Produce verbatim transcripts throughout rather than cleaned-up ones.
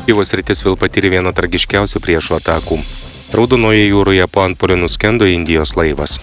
Kyjivos sritis vėl patyrė vieną tragiškiausių priešų atakų. Raudonoje jūroje po antpuolio nuskendo Indijos laivas.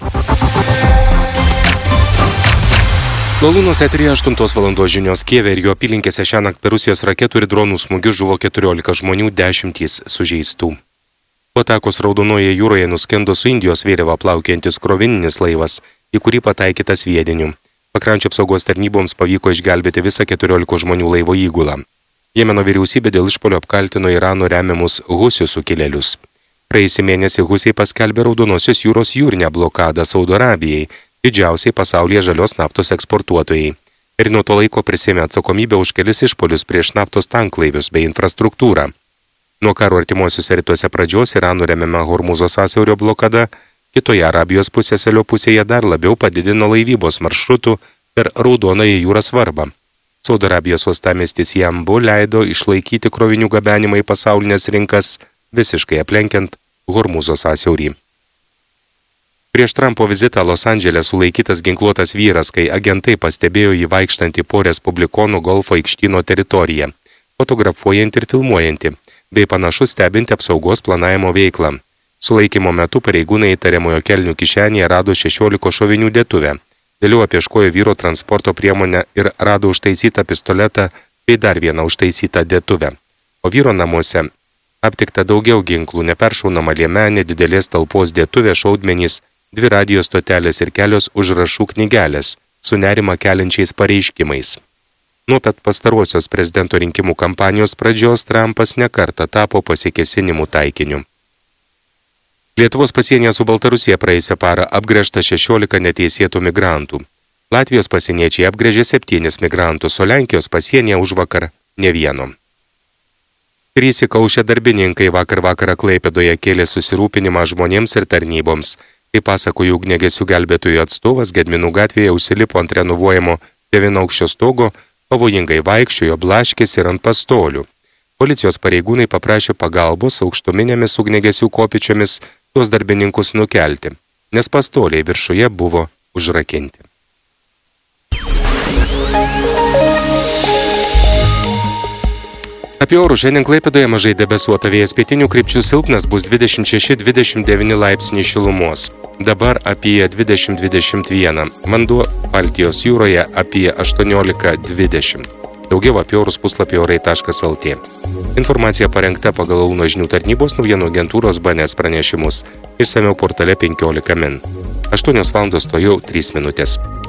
Lalūnos eteryje aštuntos valandos žinios. Kijeve ir jo apylinkėse šiąnakt per Rusijos raketų ir dronų smūgius žuvo keturiolika žmonių, dešimtys sužeistų. Po atakos Raudonoje jūroje nuskendo su Indijos vėliava plaukiantis krovininis laivas, į kurį pataikytas sviediniu. Pakrančio apsaugos tarnyboms pavyko išgelbėti visą keturiolikos žmonių laivo įgulą. Jemeno vyriausybė dėl išpuolio apkaltino Irano remiamus husių sukilėlius. Praėjusį mėnesį husiai paskelbė Raudonosios jūros jūrinę blokadą Saudo Arabijai, didžiausiai pasaulyje žalios naftos eksportuotojai. Ir nuo to laiko prisėmė atsakomybę už kelis išpuolius prieš naftos tanklaivius bei infrastruktūrą. Nuo karo artimuosiuose rytuose pradžios Irano remiama Hormūzo sąsiaurio blokada kitoje Arabijos pusiasalio pusėje dar labiau padidino laivybos maršrutų per Raudonąją jūrą svarbą. Saudo Arabijos uostamiestis Jambu leido išlaikyti krovinių gabenimą į pasaulinės rinkas, visiškai aplenkiant Hormūzo sąsiaurį. Prieš Trumpo vizitą Los Andžele sulaikytas ginkluotas vyras, kai agentai pastebėjo jį vaikštantį po Respublikonų golfo aikštyno teritoriją, fotografuojantį ir filmuojantį, bei panašu stebinti apsaugos planavimo veiklą. Sulaikymo metu pareigūnai įtariamojo kelnių kišenėje rado šešiolikos šovinių dėtuvę. Vėliau apieškojo vyro transporto priemonę ir rado užtaisytą pistoletą bei dar vieną užtaisytą dėtuvę. O vyro namuose aptikta daugiau ginklų, neperšaunama liemenė, didelės talpos dėtuvė, šaudmenys, dvi radijos stotelės ir kelios užrašų knygelės su nerima keliančiais pareiškimais. Nuo pat pastarosios prezidento rinkimų kampanijos pradžios Trumpas nekartą tapo pasikėsinimų taikiniu. Lietuvos pasienyje su Baltarusija praėjusią parą apgręžta šešiolika neteisėtų migrantų. Latvijos pasieniečiai apgręžė septynis migrantus, o Lenkijos pasienyje užvakar ne vieno. Trys įkaušę darbininkai vakar vakarą Klaipėdoje kėlė susirūpinimą žmonėms ir tarnyboms. Kaip pasakojo ugniagesių gelbėtojų atstovas, Gedminų gatvėje užsilipo ant renovuojamo devynaukščio stogo, pavojingai vaikščiojo, blaškėsi ir ant pastolių. Policijos pareigūnai paprašė pagalbos aukštuminėmis ugniagesių kopėčiomis tuos darbininkus nukelti, nes pastoliai viršuje buvo užrakinti. Apie orus šiandien Klaipėdoje mažai debesuota, vėjas pietinių krypčių silpnas, bus dvidešimt šeši dvidešimt devyni laipsniai šilumos. Dabar apie dvidešimt dvidešimt vieną, vanduo Baltijos jūroje apie aštuoniolika dvidešimt. Daugiau apie orus puslapį orai taškas lt. Informacija parengta pagal Launo žinių tarnybos naujienų agentūros B N S pranešimus. Išsamiau portale penkiolika min. aštuonios valandos to jau trys minutės.